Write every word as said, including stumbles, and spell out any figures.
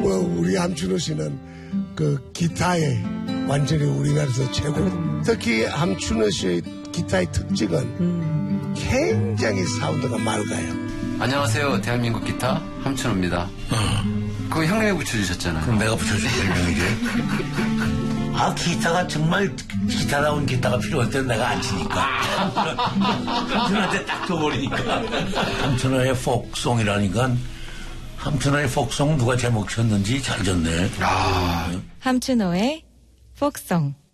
뭐 우리 함춘호 씨는 그 기타에 완전히 우리나라에서 최고. 특히 함춘호 씨의 기타의 특징은 음. 굉장히 사운드가 맑아요. 안녕하세요. 대한민국 기타 함춘호입니다. 어. 그거 형님이 붙여주셨잖아요. 그럼 내가 붙여줄 별명이지. 아, 기타가 정말 기타다운 기타가 필요할 때는 내가 안 치니까. 함춘호한테 딱 줘버리니까. 함춘호의 폭송이라니까. 함춘호의 폭송 누가 제목 쳤는지 잘 졌네. 함춘호의 폭송.